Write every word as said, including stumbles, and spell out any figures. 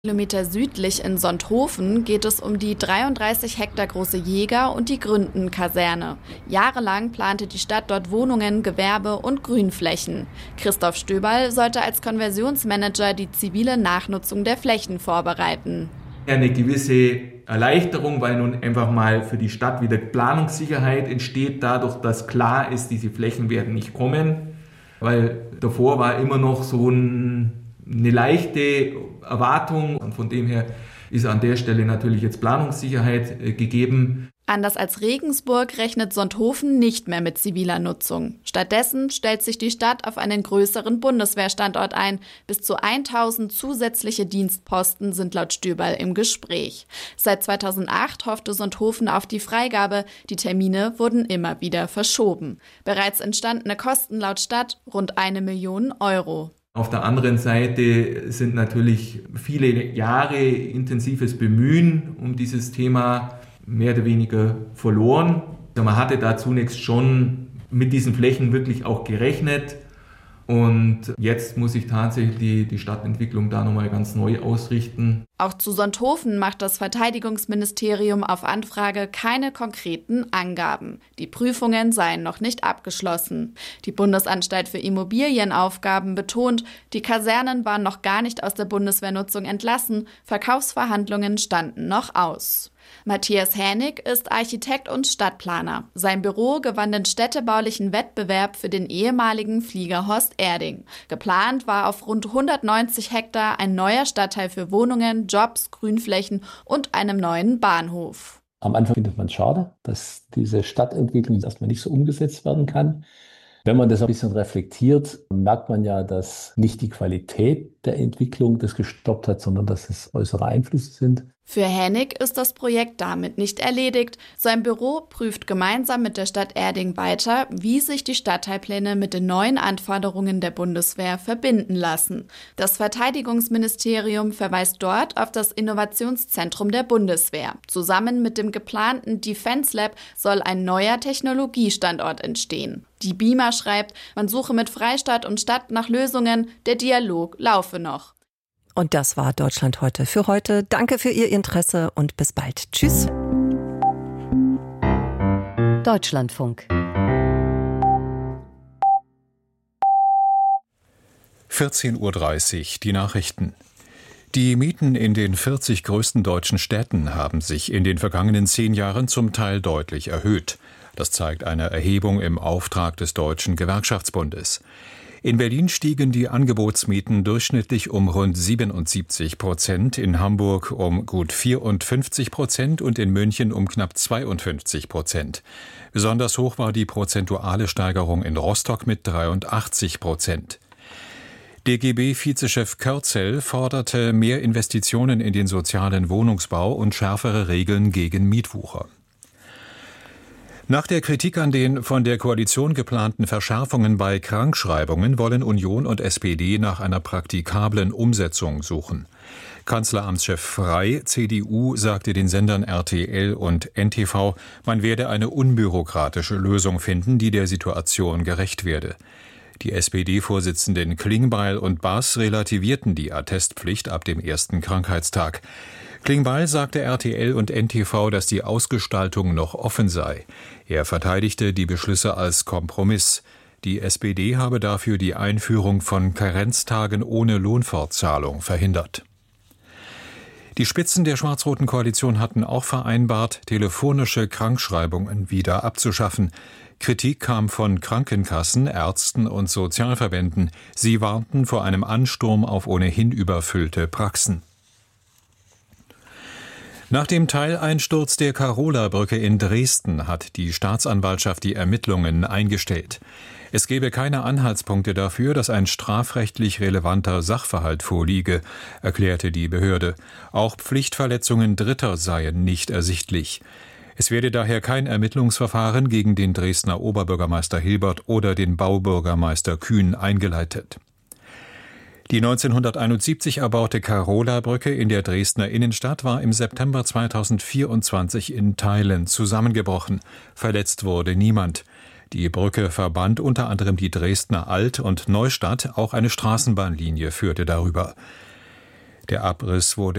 Kilometer südlich in Sonthofen geht es um die dreiunddreißig Hektar große Jäger- und die Gründen-Kaserne. Jahrelang plante die Stadt dort Wohnungen, Gewerbe und Grünflächen. Christoph Stöberl sollte als Konversionsmanager die zivile Nachnutzung der Flächen vorbereiten. Eine gewisse Erleichterung, weil nun einfach mal für die Stadt wieder Planungssicherheit entsteht, dadurch, dass klar ist, diese Flächen werden nicht kommen. Weil davor war immer noch so ein eine leichte Erwartung und von dem her ist an der Stelle natürlich jetzt Planungssicherheit äh, gegeben. Anders als Regensburg rechnet Sonthofen nicht mehr mit ziviler Nutzung. Stattdessen stellt sich die Stadt auf einen größeren Bundeswehrstandort ein. Bis zu tausend zusätzliche Dienstposten sind laut Stöberl im Gespräch. Seit zweitausendacht hoffte Sonthofen auf die Freigabe. Die Termine wurden immer wieder verschoben. Bereits entstandene Kosten laut Stadt rund eine Million Euro. Auf der anderen Seite sind natürlich viele Jahre intensives Bemühen um dieses Thema mehr oder weniger verloren. Man hatte da zunächst schon mit diesen Flächen wirklich auch gerechnet und jetzt muss sich tatsächlich die, die Stadtentwicklung da nochmal ganz neu ausrichten. Auch zu Sonthofen macht das Verteidigungsministerium auf Anfrage keine konkreten Angaben. Die Prüfungen seien noch nicht abgeschlossen. Die Bundesanstalt für Immobilienaufgaben betont, die Kasernen waren noch gar nicht aus der Bundeswehrnutzung entlassen, Verkaufsverhandlungen standen noch aus. Matthias Hänig ist Architekt und Stadtplaner. Sein Büro gewann den städtebaulichen Wettbewerb für den ehemaligen Flieger Horst Erding. Geplant war auf rund hundertneunzig Hektar ein neuer Stadtteil für Wohnungen, Jobs, Grünflächen und einem neuen Bahnhof. Am Anfang findet man es schade, dass diese Stadtentwicklung erstmal nicht so umgesetzt werden kann. Wenn man das ein bisschen reflektiert, merkt man ja, dass nicht die Qualität der Entwicklung das gestoppt hat, sondern dass es äußere Einflüsse sind. Für Hänig ist das Projekt damit nicht erledigt. Sein Büro prüft gemeinsam mit der Stadt Erding weiter, wie sich die Stadtteilpläne mit den neuen Anforderungen der Bundeswehr verbinden lassen. Das Verteidigungsministerium verweist dort auf das Innovationszentrum der Bundeswehr. Zusammen mit dem geplanten Defense Lab soll ein neuer Technologiestandort entstehen. Die BIMA schreibt, man suche mit Freistaat und Stadt nach Lösungen, der Dialog laufe noch. Und das war Deutschland heute für heute. Danke für Ihr Interesse und bis bald. Tschüss. Deutschlandfunk. vierzehn Uhr dreißig, die Nachrichten. Die Mieten in den vierzig größten deutschen Städten haben sich in den vergangenen zehn Jahren zum Teil deutlich erhöht. Das zeigt eine Erhebung im Auftrag des Deutschen Gewerkschaftsbundes. In Berlin stiegen die Angebotsmieten durchschnittlich um rund siebenundsiebzig Prozent, in Hamburg um gut vierundfünfzig Prozent und in München um knapp zweiundfünfzig Prozent. Besonders hoch war die prozentuale Steigerung in Rostock mit dreiundachtzig Prozent. D G B-Vizechef Körzel forderte mehr Investitionen in den sozialen Wohnungsbau und schärfere Regeln gegen Mietwucher. Nach der Kritik an den von der Koalition geplanten Verschärfungen bei Krankschreibungen wollen Union und S P D nach einer praktikablen Umsetzung suchen. Kanzleramtschef Frey, C D U, sagte den Sendern R T L und N T V, man werde eine unbürokratische Lösung finden, die der Situation gerecht werde. Die S P D-Vorsitzenden Klingbeil und Baas relativierten die Attestpflicht ab dem ersten Krankheitstag. Klingbeil sagte R T L und N T V, dass die Ausgestaltung noch offen sei. Er verteidigte die Beschlüsse als Kompromiss. Die S P D habe dafür die Einführung von Karenztagen ohne Lohnfortzahlung verhindert. Die Spitzen der schwarz-roten Koalition hatten auch vereinbart, telefonische Krankschreibungen wieder abzuschaffen. Kritik kam von Krankenkassen, Ärzten und Sozialverbänden. Sie warnten vor einem Ansturm auf ohnehin überfüllte Praxen. Nach dem Teileinsturz der Karola-Brücke in Dresden hat die Staatsanwaltschaft die Ermittlungen eingestellt. Es gebe keine Anhaltspunkte dafür, dass ein strafrechtlich relevanter Sachverhalt vorliege, erklärte die Behörde. Auch Pflichtverletzungen Dritter seien nicht ersichtlich. Es werde daher kein Ermittlungsverfahren gegen den Dresdner Oberbürgermeister Hilbert oder den Baubürgermeister Kühn eingeleitet. Die neunzehnhunderteinundsiebzig erbaute Karola-Brücke in der Dresdner Innenstadt war im September zweitausendvierundzwanzig in Teilen zusammengebrochen. Verletzt wurde niemand. Die Brücke verband unter anderem die Dresdner Alt- und Neustadt, auch eine Straßenbahnlinie führte darüber. Der Abriss wurde